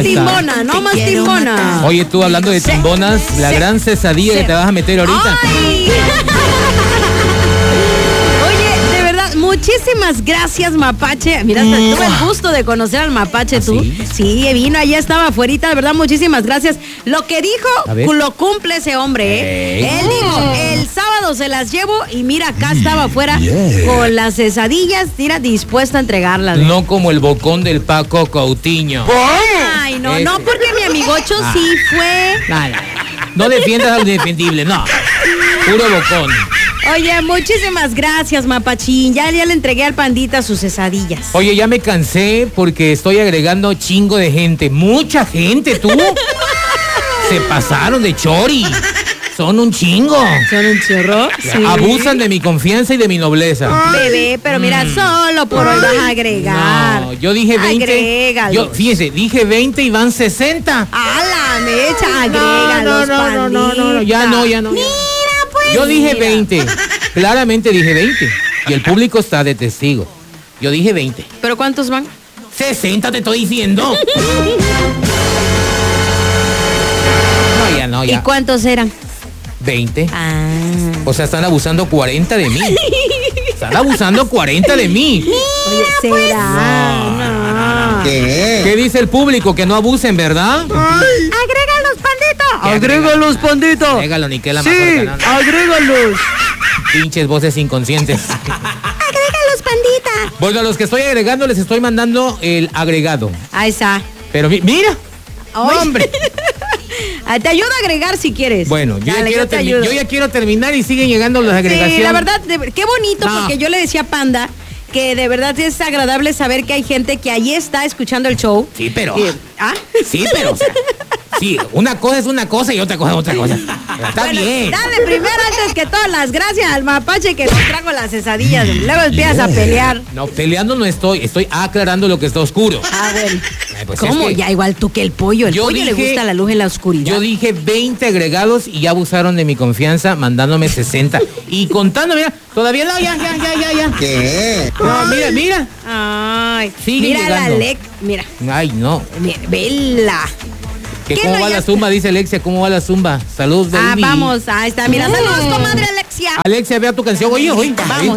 timbona, no más timbona. Oye, tú hablando de timbonas, la gran cesadilla que te vas a meter ahorita. Ay. Oye, de verdad, muchísimas gracias, Mapache. Mira, hasta tuve el gusto de conocer al Mapache, tú. Sí, vino, allá estaba afuerita, de verdad, muchísimas gracias. Lo que dijo, lo cumple ese hombre, ¿eh? Él dijo, el sábado se las llevo y mira, acá estaba afuera con las cesadillas, mira, dispuesta a entregarlas. No como el bocón del Paco Coutinho. Ay, no, no, porque mi amigocho sí fue. No defiendas al indefendible, no. Puro bocón. Oye, muchísimas gracias, Mapachín. Ya le entregué al pandita sus cesadillas. Oye, ya me cansé porque estoy agregando chingo de gente. Mucha gente, tú. Se pasaron de chori. Son un chingo. ¿Son un chorro? Sí. Abusan de mi confianza y de mi nobleza. Bebé, pero mira, solo por hoy vas a agregar. No, yo dije 20. Agrégalos. Yo, fíjese, dije 20 y van 60. ¡A la mecha! Agrégalos, no, ya no. Mira, pues. Yo dije 20. Claramente dije 20. Y el público está de testigo. Yo dije 20. ¿Pero cuántos van? 60 te estoy diciendo. No, ya. ¿Y cuántos eran? 20. Ah. O sea, están abusando 40 de mí. Están abusando 40 de mí. Oye, ¿será? No. ¿Qué dice el público? Que no abusen, ¿verdad? ¡Agrégalos, pandito! ¡Agrégalos, pandito! Agrégalo, ni que la Sí, agrégalos. Pinches voces inconscientes. ¡Agrégalos, pandita! Bueno, a los que estoy agregando les estoy mandando el agregado. Ahí está. Pero mira. Oye. Hombre. Te ayudo a agregar si quieres. Bueno, yo Dale, ya quiero terminar y siguen llegando las agregaciones. Sí, la verdad, qué bonito, porque yo le decía a Panda que de verdad es agradable saber que hay gente que allí está escuchando el show. Sí, pero... Sí, pero, o sea, sí, una cosa es una cosa y otra cosa es otra cosa. Está bien. Dale primero, antes que todas las gracias al Mapache que nos trajo las cesadillas. Luego empiezas a pelear. No, peleando no estoy aclarando lo que está oscuro. Bueno. Pues ¿Cómo? Ya igual tú que el pollo. El pollo le gusta la luz en la oscuridad. Yo dije 20 agregados y ya abusaron de mi confianza mandándome 60. Y contando, mira, todavía no, ya. ¿Qué? No, mira. Ay, sigue mira llegando. mira. Ay, no. Mira, vela. ¿Cómo va la zumba? Dice Alexia, ¿cómo va la zumba? Saludos, baby. Vamos, ahí está. Mira, saludos, comadre Alexia. Alexia, vea tu canción. Oye. Vamos.